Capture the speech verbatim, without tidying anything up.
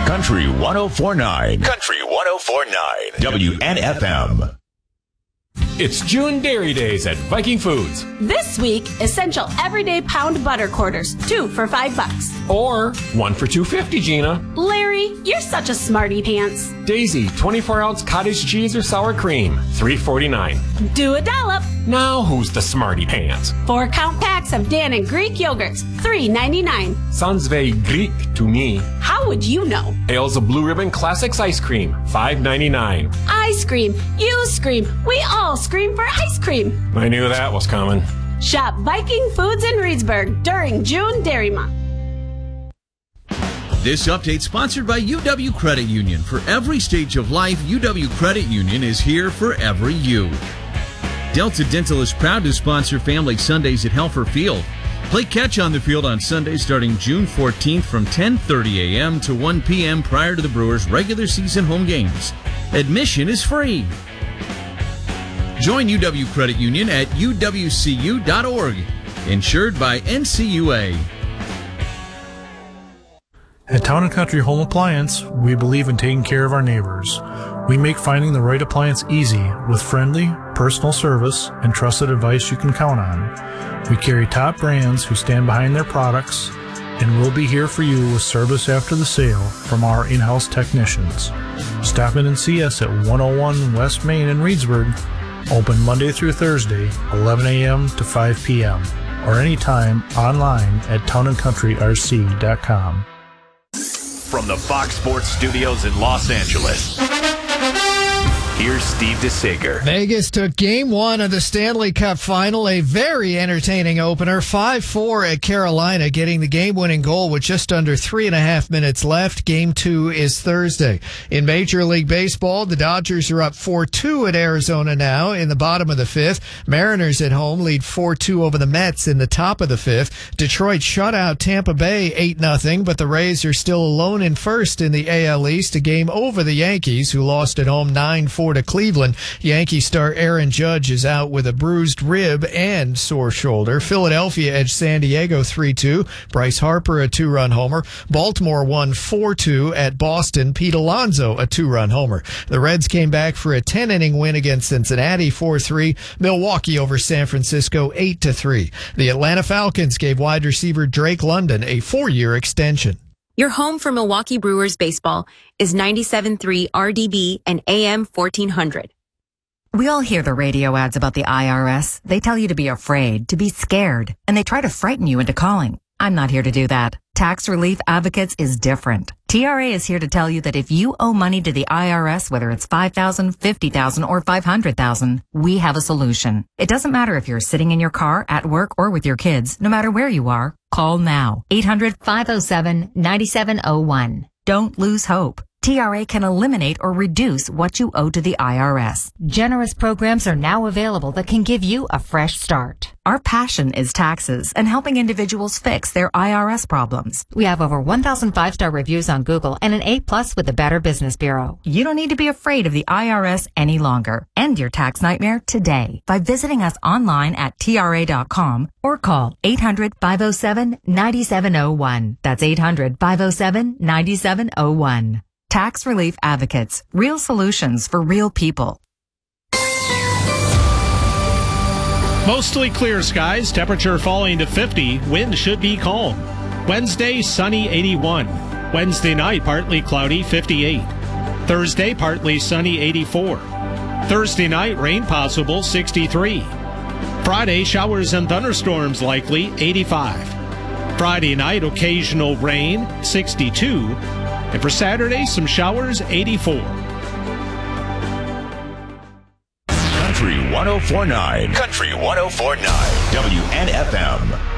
Country one oh four point nine. Country one oh four point nine. W N F M. It's June Dairy Days at Viking Foods. This week, essential everyday pound butter quarters, two for five bucks. Or one for two fifty, Gina. Larry, you're such a smarty pants. Daisy, twenty-four ounce cottage cheese or sour cream, three forty-nine. Do a dollop. Now who's the smarty pants? Four count packs of Dan and Greek yogurts, three ninety-nine. Sounds very Greek to me. How would you know? Ales of Blue Ribbon Classics ice cream, five ninety-nine. I scream, you scream, we all scream for ice cream. I knew that was coming. Shop Viking Foods in Reedsburg during June Dairy Month. This update sponsored by U W Credit Union. For every stage of life, U W Credit Union is here for every you. Delta Dental is proud to sponsor Family Sundays at Helfer Field. Play catch on the field on Sunday starting June fourteenth from ten thirty a.m. to one p.m. prior to the Brewers' regular season home games. Admission is free. Join U W Credit Union at U W C U dot org. Insured by N C U A. At Town and Country Home Appliance, we believe in taking care of our neighbors. We make finding the right appliance easy with friendly, personal service and trusted advice you can count on. We carry top brands who stand behind their products, and we'll be here for you with service after the sale from our in-house technicians. Stop in and see us at one oh one West Main in Reedsburg, open Monday through Thursday, eleven a.m. to five p.m., or anytime online at town and country R C dot com. From the Fox Sports Studios in Los Angeles, here's Steve DeSager. Vegas took game one of the Stanley Cup final, a very entertaining opener, five four at Carolina, getting the game-winning goal with just under three and a half minutes left. Game two is Thursday. In Major League Baseball, the Dodgers are up four two at Arizona now in the bottom of the fifth. Mariners at home lead four two over the Mets in the top of the fifth. Detroit shut out Tampa Bay eight nothing, but the Rays are still alone in first in the A L East, a game over the Yankees, who lost at home nine four to Cleveland. Yankee star Aaron Judge is out with a bruised rib and sore shoulder. Philadelphia edged San Diego three two. Bryce Harper a two-run homer. Baltimore won four two at Boston. Pete Alonso a two-run homer. The Reds came back for a ten-inning win against Cincinnati four three. Milwaukee over San Francisco eight to three. The Atlanta Falcons gave wide receiver Drake London a four-year extension. Your home for Milwaukee Brewers baseball is ninety-seven point three R D B and A M fourteen hundred. We all hear the radio ads about the I R S. They tell you to be afraid, to be scared, and they try to frighten you into calling. I'm not here to do that. Tax Relief Advocates is different. T R A is here to tell you that if you owe money to the I R S, whether it's five thousand dollars, fifty thousand dollars, or five hundred thousand dollars, we have a solution. It doesn't matter if you're sitting in your car, at work, or with your kids. No matter where you are, call now. eight hundred, five oh seven, nine seven oh one. Don't lose hope. T R A can eliminate or reduce what you owe to the I R S. Generous programs are now available that can give you a fresh start. Our passion is taxes and helping individuals fix their I R S problems. We have over one thousand five-star reviews on Google and an A plus with the Better Business Bureau. You don't need to be afraid of the I R S any longer. End your tax nightmare today by visiting us online at T R A dot com or call eight hundred, five oh seven, nine seven oh one. That's eight hundred, five oh seven, nine seven oh one. Tax Relief Advocates. Real solutions for real people. Mostly clear skies, temperature falling to fifty, wind should be calm. Wednesday, sunny, eighty-one. Wednesday night, partly cloudy, fifty-eight. Thursday, partly sunny, eighty-four. Thursday night, rain possible, sixty-three. Friday, showers and thunderstorms likely, eighty-five. Friday night, occasional rain, sixty-two. And for Saturday, some showers, eighty-four. Country one oh four point nine. Country one oh four point nine. W N F M.